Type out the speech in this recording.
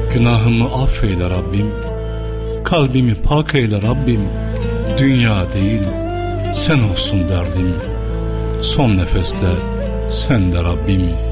Günahımı affeyle Rabbim, kalbimi pak eyle Rabbim. Dünya değil sen olsun derdim, son nefeste sen de Rabbim.